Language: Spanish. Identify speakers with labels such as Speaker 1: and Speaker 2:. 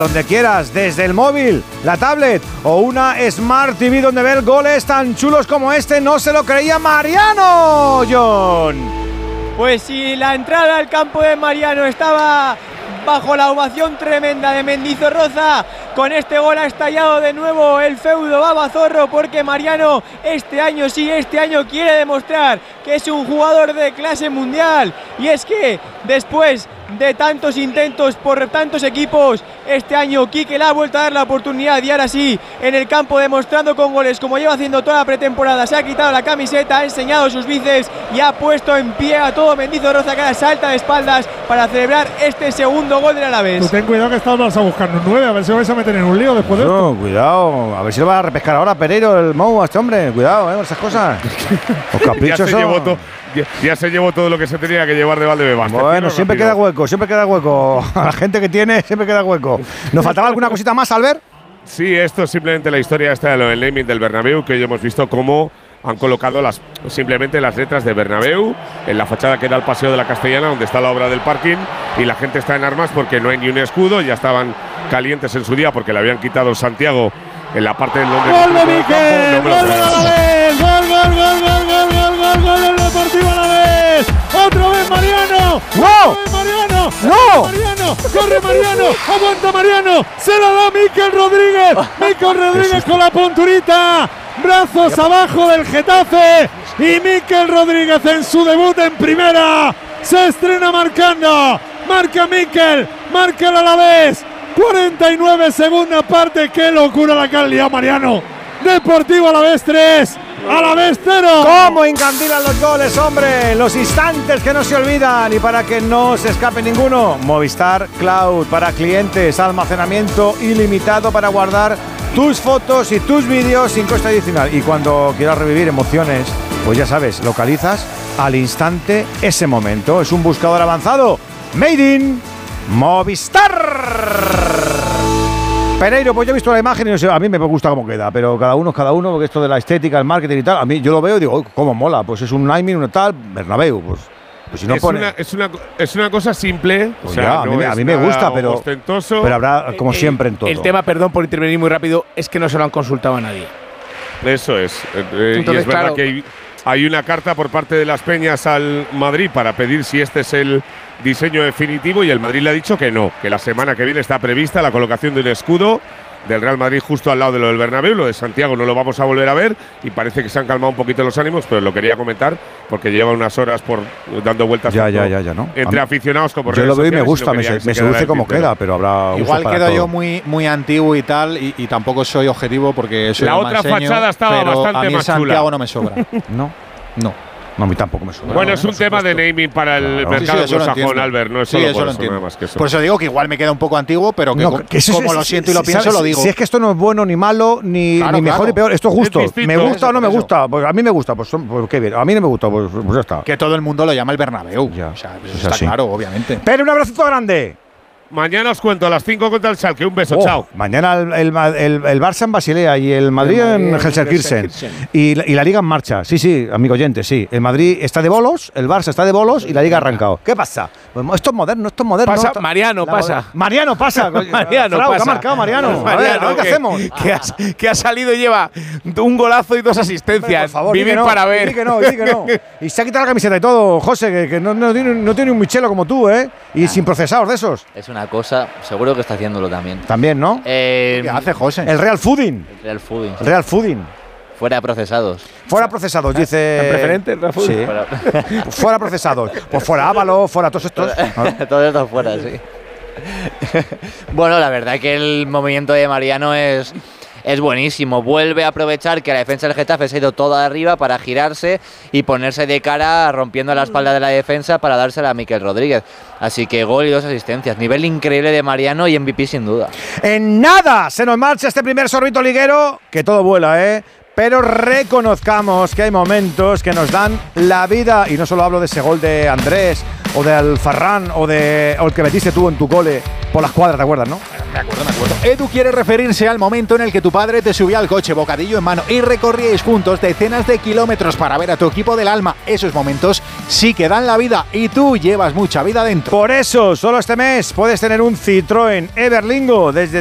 Speaker 1: donde quieras, desde el móvil, la tablet o una Smart TV donde ver goles tan chulos como este. No se lo creía Mariano, John.
Speaker 2: Pues si la entrada al campo de Mariano estaba bajo la ovación tremenda de Mendizorroza, con este gol ha estallado de nuevo el feudo Babazorro, porque Mariano este año quiere demostrar que es un jugador de clase mundial. Y es que después de tantos intentos por tantos equipos, este año Quique le ha vuelto a dar la oportunidad, y ahora sí, en el campo, demostrando con goles como lleva haciendo toda la pretemporada. Se ha quitado la camiseta, ha enseñado sus bíceps y ha puesto en pie a todo Mendizorroza, que ahora salta de espaldas para celebrar este segundo gol del Alavés.
Speaker 3: Tú ten cuidado que vas a buscar un 9, a ver si vais a meter en un lío después de esto.
Speaker 1: Cuidado, a ver si lo va a repescar ahora Pereiro, el Mou, a este hombre. Cuidado, con esas cosas. Los caprichos
Speaker 4: ya se llevó todo lo que se tenía que llevar de Valdebebas.
Speaker 1: Bueno, siempre queda hueco. A la gente que tiene siempre queda hueco. ¿Nos faltaba alguna cosita más, Albert?
Speaker 4: Sí, esto es simplemente la historia esta del naming del Bernabéu, que ya hemos visto cómo han colocado simplemente las letras de Bernabéu en la fachada que da al Paseo de la Castellana, donde está la obra del parking, y la gente está en armas porque no hay ni un escudo. Ya estaban calientes en su día porque le habían quitado Santiago en la parte del Londres.
Speaker 3: ¡Gol de Miquel! ¡Gol de Alavés! ¡Gol del Deportivo Alavés! ¡Otra vez Mariano!
Speaker 1: ¡No!
Speaker 3: ¡Mariano!
Speaker 1: ¡No!
Speaker 3: ¡Mariano! ¡Corre Mariano! ¡Aguanta Mariano! ¡Se la da Miquel Rodríguez! ¡Miquel Rodríguez con la punturita! ¡Brazos abajo del Getafe! Y Miquel Rodríguez en su debut en primera se estrena marcando. Marca Miquel, marca el Alavés. 49 segunda parte. ¡Qué locura la que ha liado Mariano! Deportivo Alavés 3, Alavés 0.
Speaker 1: ¿Cómo encandilan los goles, hombre? Los instantes que no se olvidan, y para que no se escape ninguno, Movistar Cloud para clientes, almacenamiento ilimitado para guardar tus fotos y tus vídeos sin coste adicional. Y cuando quieras revivir emociones, pues ya sabes, localizas al instante ese momento. Es un buscador avanzado Made in Movistar. Pereiro, pues yo he visto la imagen y no sé, a mí me gusta cómo queda, pero cada uno, porque esto de la estética, el marketing y tal, a mí yo lo veo y digo, cómo mola, pues es un naming, un tal, Bernabéu, pues si no
Speaker 4: es una cosa simple,
Speaker 1: pues
Speaker 4: o sea,
Speaker 1: ya, a mí me gusta, pero
Speaker 4: ostentoso.
Speaker 1: Pero habrá, como siempre en todo.
Speaker 5: El tema, perdón por intervenir muy rápido, es que no se lo han consultado a nadie.
Speaker 4: Eso es.
Speaker 5: Entonces,
Speaker 4: y es verdad que hay una carta por parte de las Peñas al Madrid para pedir si este es el diseño definitivo, y el Madrid le ha dicho que no, que la semana que viene está prevista la colocación de un escudo del Real Madrid justo al lado de lo del Bernabéu. Lo de Santiago no lo vamos a volver a ver, y parece que se han calmado un poquito los ánimos, pero lo quería comentar porque lleva unas horas dando vueltas
Speaker 1: ya, ¿no?
Speaker 4: entre aficionados como
Speaker 1: yo lo veo y me gusta, me seduce como queda, pero habrá
Speaker 6: igual quedo yo muy antiguo y tal, y tampoco soy objetivo porque soy
Speaker 4: la otra fachada estaba bastante
Speaker 6: a mí
Speaker 4: más
Speaker 6: Santiago
Speaker 4: chula.
Speaker 6: no me sobra.
Speaker 1: No, a mí tampoco me suena.
Speaker 4: Bueno, es un tema de naming para el mercado anglosajón, Albert, no es solo por eso, nada más que eso.
Speaker 6: Por eso digo que igual me queda un poco antiguo, pero que como lo siento y lo pienso, lo digo.
Speaker 1: Si es que esto no es bueno ni malo, ni mejor ni peor, esto es justo. ¿Me gusta o no me gusta? Pues a mí me gusta, pues qué bien. A mí no me gusta, pues ya está.
Speaker 6: Que todo el mundo lo llama el Bernabéu.
Speaker 1: Ya,
Speaker 6: o sea, eso está claro, obviamente.
Speaker 1: Pero un abrazo grande.
Speaker 4: Mañana os cuento a las 5 contra el Schalke. Un beso, chao.
Speaker 1: Mañana el Barça en Basilea y el Madrid en Gelsenkirchen. Y la Liga en marcha. Sí, amigo oyente, sí. El Madrid está de bolos, el Barça está de bolos y la Liga ha arrancado. ¿Qué pasa? Pues esto es moderno,
Speaker 5: Pasa, Mariano pasa.
Speaker 1: Mariano pasa.
Speaker 5: Mariano
Speaker 1: Frau,
Speaker 5: pasa.
Speaker 1: ¿qué ha marcado Mariano? A ver, ¿qué hacemos?
Speaker 5: Que ha salido y lleva un golazo y 2 asistencias.
Speaker 1: Por favor,
Speaker 5: vivir para ver.
Speaker 1: Di que no. Y se ha quitado la camiseta y todo, José, que no tiene un Michelo como tú, ¿eh? Y sin procesados de esos.
Speaker 7: Es una cosa, seguro que está haciéndolo también.
Speaker 1: También, ¿no?
Speaker 6: ¿Qué hace José?
Speaker 1: El Real Fooding.
Speaker 7: Real Fooding.
Speaker 1: Fuera procesados, dice.
Speaker 5: ¿En preferente, Real Fooding?
Speaker 1: Sí. Fuera procesados. Pues fuera Ávalo, fuera todos estos.
Speaker 7: Todos estos fuera, sí. Bueno, la verdad que el movimiento de Mariano es buenísimo. Vuelve a aprovechar que la defensa del Getafe se ha ido toda arriba para girarse y ponerse de cara, rompiendo la espalda de la defensa para dársela a Miquel Rodríguez. Así que gol y 2 asistencias. Nivel increíble de Mariano y MVP sin duda.
Speaker 1: En nada se nos marcha este primer sorbito liguero, que todo vuela, ¿eh? Pero reconozcamos que hay momentos que nos dan la vida, y no solo hablo de ese gol de Andrés o de Alfarrán o el que metiste tú en tu cole por las cuadras, ¿te acuerdas, no?
Speaker 6: Me acuerdo. Edu quiere referirse al momento en el que tu padre te subía al coche, bocadillo en mano, y recorríais juntos decenas de kilómetros para ver a tu equipo del alma. Esos momentos sí que dan la vida y tú llevas mucha vida dentro.
Speaker 1: Por eso, solo este mes puedes tener un Citroën Everlingo desde